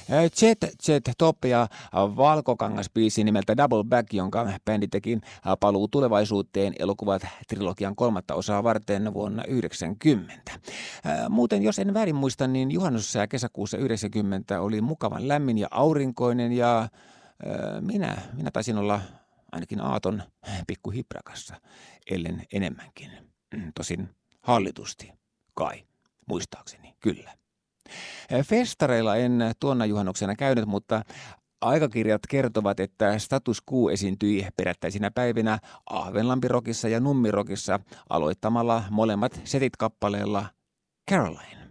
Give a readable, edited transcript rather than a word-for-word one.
Jet Top ja Valkokangas-biisi nimeltä Double Back, jonka bändi teki Paluu tulevaisuuteen elokuvat trilogian kolmatta osaa varten vuonna 1990. Muuten, jos en väärin muista, niin juhannussää kesäkuussa 1990 oli mukavan lämmin ja aurinkoinen ja minä taisin olla ainakin aaton pikkuhiprakassa, ellen enemmänkin. Tosin hallitusti, kai, muistaakseni, kyllä. Festareilla en tuona juhannuksena käynyt, mutta aikakirjat kertovat, että Status Quo esiintyi perättäisinä päivinä Ahvenlampirokissa ja Nummirokissa aloittamalla molemmat setit kappaleella Caroline.